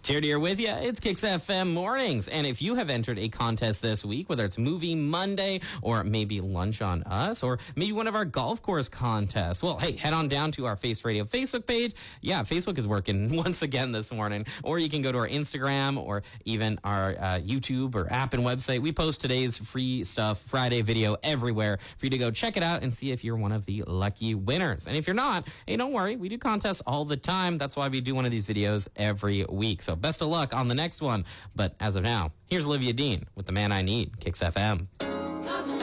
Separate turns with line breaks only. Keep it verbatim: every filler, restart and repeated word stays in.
Jared here with you. It's Kicks F M Mornings. And if you have entered a contest this week, whether it's Movie Monday or maybe Lunch on Us or maybe one of our golf course contests, well, hey, head on down to our Face Radio Facebook page. Yeah, Facebook is working once again this morning. Or you can go to our Instagram or even our uh, YouTube or app and website. We post today's free stuff Friday video everywhere for you to go check it out and see if you're one of the lucky winners. And if you're not, hey, don't worry. We do contests all the time. That's why we do one of these videos every week. So best of luck on the next one. But as of now, here's Olivia Dean with The Man I Need, Kicks F M.